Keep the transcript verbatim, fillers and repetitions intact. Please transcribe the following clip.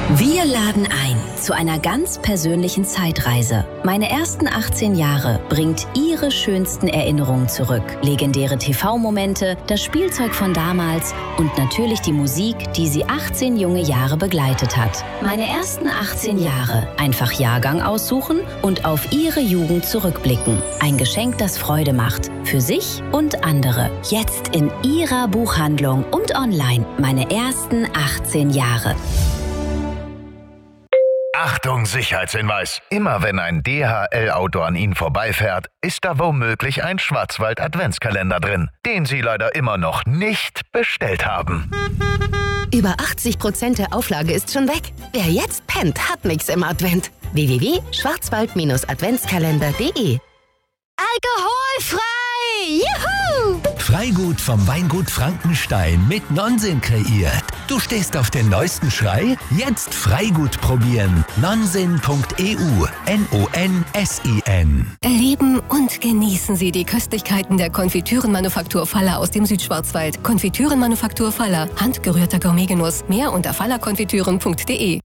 Wir laden ein zu einer ganz persönlichen Zeitreise. Meine ersten achtzehn Jahre bringt Ihre schönsten Erinnerungen zurück. Legendäre T V-Momente, das Spielzeug von damals und natürlich die Musik, die Sie achtzehn junge Jahre begleitet hat. Meine ersten achtzehn Jahre. Einfach Jahrgang aussuchen und auf Ihre Jugend zurückblicken. Ein Geschenk, das Freude macht. Für sich und andere. Jetzt in Ihrer Buchhandlung und online. Meine ersten achtzehn Jahre. Achtung, Sicherheitshinweis. Immer wenn ein D H L-Auto an Ihnen vorbeifährt, ist da womöglich ein Schwarzwald-Adventskalender drin, den Sie leider immer noch nicht bestellt haben. Über achtzig Prozent der Auflage ist schon weg. Wer jetzt pennt, hat nix im Advent. w w w punkt schwarzwald adventskalender punkt de Alkoholfrei! Juhu! Freigut vom Weingut Frankenstein mit Nonsens kreiert. Du stehst auf den neuesten Schrei? Jetzt Freigut probieren. nonsen punkt e u. N O N S I N. Erleben und genießen Sie die Köstlichkeiten der Konfitürenmanufaktur Faller aus dem Südschwarzwald. Konfitürenmanufaktur Faller. Handgerührter Gourmetgenuss. Mehr unter fallerkonfitüren punkt de.